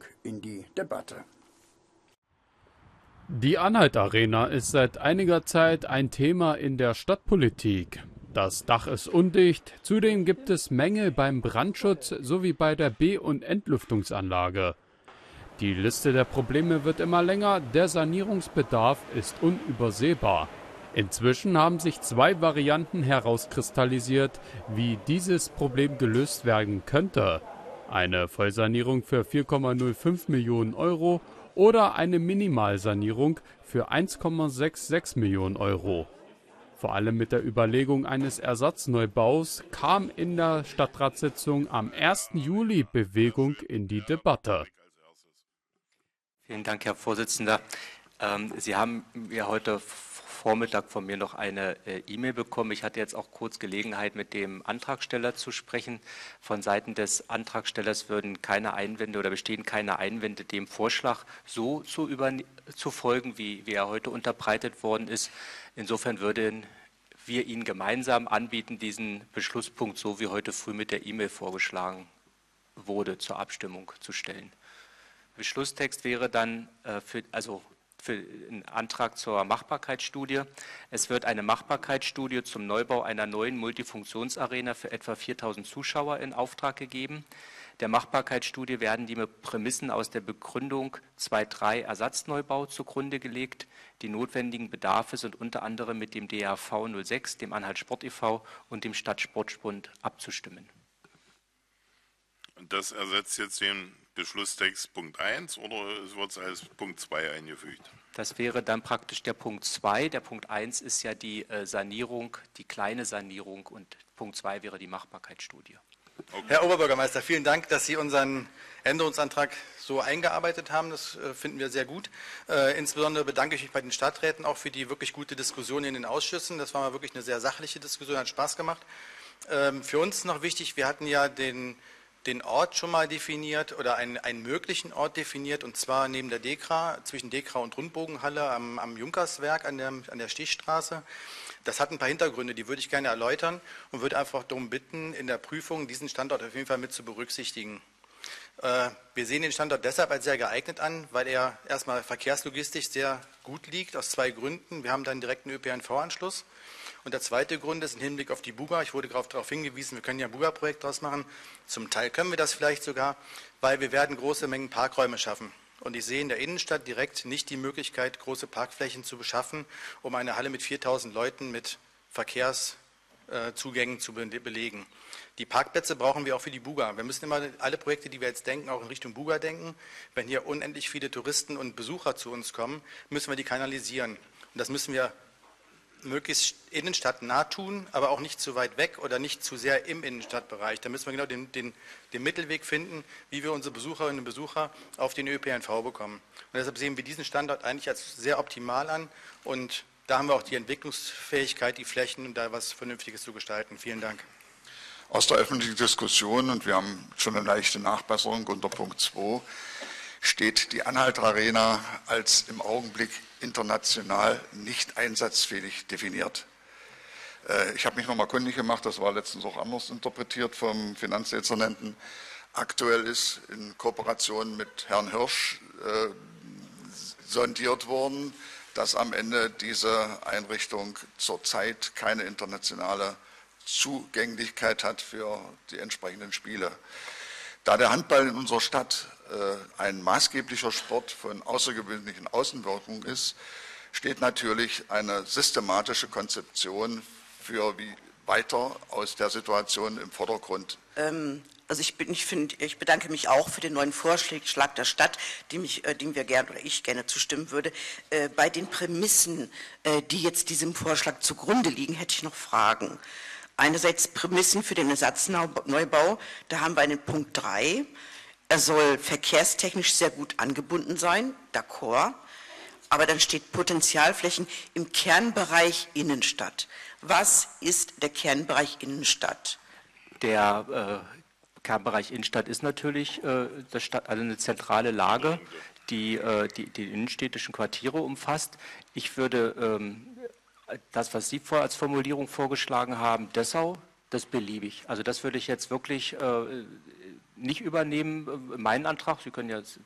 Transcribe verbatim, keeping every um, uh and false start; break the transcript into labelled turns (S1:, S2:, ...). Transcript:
S1: in die Debatte.
S2: Die Anhalt-Arena ist seit einiger Zeit ein Thema in der Stadtpolitik. Das Dach ist undicht, zudem gibt es Mängel beim Brandschutz sowie bei der Be- und Entlüftungsanlage. Die Liste der Probleme wird immer länger, der Sanierungsbedarf ist unübersehbar. Inzwischen haben sich zwei Varianten herauskristallisiert, wie dieses Problem gelöst werden könnte. Eine Vollsanierung für vier Komma null fünf Millionen Euro oder eine Minimalsanierung für eins Komma sechsundsiebzig Millionen Euro. Vor allem mit der Überlegung eines Ersatzneubau's kam in der Stadtratssitzung am ersten Juli Bewegung in die Debatte.
S3: Vielen Dank, Herr Vorsitzender. Ähm, Sie haben ja heute Vormittag von mir noch eine äh, E-Mail bekommen. Ich hatte jetzt auch kurz Gelegenheit, mit dem Antragsteller zu sprechen. Von Seiten des Antragstellers würden keine Einwände oder bestehen keine Einwände, dem Vorschlag so zu, zu folgen, wie, wie er heute unterbreitet worden ist. Insofern würden wir Ihnen gemeinsam anbieten, diesen Beschlusspunkt, so wie heute früh mit der E-Mail vorgeschlagen wurde, zur Abstimmung zu stellen. Beschlusstext wäre dann äh, für, also für einen Antrag zur Machbarkeitsstudie. Es wird eine Machbarkeitsstudie zum Neubau einer neuen Multifunktionsarena für etwa viertausend Zuschauer in Auftrag gegeben. Der Machbarkeitsstudie werden die Prämissen aus der Begründung zwei Punkt drei Ersatzneubau zugrunde gelegt. Die notwendigen Bedarfe sind unter anderem mit dem D A V null sechs, dem Anhalt Sport e V und dem Stadtsportbund abzustimmen.
S4: Und das ersetzt jetzt den Beschlusstext Punkt eins oder wird es als Punkt zwei eingefügt?
S3: Das wäre dann praktisch der Punkt zwei. Der Punkt eins ist ja die äh, Sanierung, die kleine Sanierung, und Punkt zwei wäre die Machbarkeitsstudie.
S5: Okay. Herr Oberbürgermeister, vielen Dank, dass Sie unseren Änderungsantrag so eingearbeitet haben. Das äh, finden wir sehr gut. Äh, insbesondere bedanke ich mich bei den Stadträten auch für die wirklich gute Diskussion in den Ausschüssen. Das war mal wirklich eine sehr sachliche Diskussion, hat Spaß gemacht. Ähm, für uns noch wichtig, wir hatten ja den den Ort schon mal definiert oder einen, einen möglichen Ort definiert, und zwar neben der DEKRA, zwischen DEKRA und Rundbogenhalle am, am Junkerswerk an der, an der Stichstraße. Das hat ein paar Hintergründe, die würde ich gerne erläutern und würde einfach darum bitten, in der Prüfung diesen Standort auf jeden Fall mit zu berücksichtigen. Äh, wir sehen den Standort deshalb als sehr geeignet an, weil er erstmal verkehrslogistisch sehr gut liegt, aus zwei Gründen. Wir haben da einen direkten Ö P N V-Anschluss. Und der zweite Grund ist im Hinblick auf die Buga. Ich wurde darauf hingewiesen, wir können ja ein Buga-Projekt daraus machen. Zum Teil können wir das vielleicht sogar, weil wir werden große Mengen Parkräume schaffen. Und ich sehe in der Innenstadt direkt nicht die Möglichkeit, große Parkflächen zu beschaffen, um eine Halle mit viertausend Leuten mit Verkehrszugängen zu belegen. Die Parkplätze brauchen wir auch für die Buga. Wir müssen immer alle Projekte, die wir jetzt denken, auch in Richtung Buga denken. Wenn hier unendlich viele Touristen und Besucher zu uns kommen, müssen wir die kanalisieren. Und das müssen wir möglichst innenstadtnah tun, aber auch nicht zu weit weg oder nicht zu sehr im Innenstadtbereich. Da müssen wir genau den, den, den Mittelweg finden, wie wir unsere Besucherinnen und Besucher auf den Ö P N V bekommen. Und deshalb sehen wir diesen Standort eigentlich als sehr optimal an, und da haben wir auch die Entwicklungsfähigkeit, die Flächen, um da was Vernünftiges zu gestalten. Vielen Dank.
S6: Aus der öffentlichen Diskussion, und wir haben schon eine leichte Nachbesserung unter Punkt zwei, steht die Anhalt-Arena als im Augenblick international nicht einsatzfähig definiert. Ich habe mich nochmal kundig gemacht, das war letztens auch anders interpretiert vom Finanzdezernenten. Aktuell ist in Kooperation mit Herrn Hirsch äh, sondiert worden, dass am Ende diese Einrichtung zurzeit keine internationale Zugänglichkeit hat für die entsprechenden Spiele. Da der Handball in unserer Stadt äh, ein maßgeblicher Sport von außergewöhnlichen Außenwirkungen ist, steht natürlich eine systematische Konzeption für wie weiter aus der Situation im Vordergrund.
S7: Ähm, also ich, bin, ich, find, ich bedanke mich auch für den neuen Vorschlag der Stadt, dem, ich, äh, dem wir gerne oder ich gerne zustimmen würde. Äh, bei den Prämissen, äh, die jetzt diesem Vorschlag zugrunde liegen, hätte ich noch Fragen. Einerseits Prämissen für den Ersatzneubau, da haben wir einen Punkt drei. Er soll verkehrstechnisch sehr gut angebunden sein, d'accord. Aber dann steht Potenzialflächen im Kernbereich Innenstadt. Was ist der Kernbereich Innenstadt?
S3: Der äh, Kernbereich Innenstadt ist natürlich äh, das Stadt, also eine zentrale Lage, die, äh, die die innenstädtischen Quartiere umfasst. Ich würde ähm, das, was Sie vor als Formulierung vorgeschlagen haben, Dessau, das beliebig. Also das würde ich jetzt wirklich äh, nicht übernehmen, meinen Antrag. Sie können ja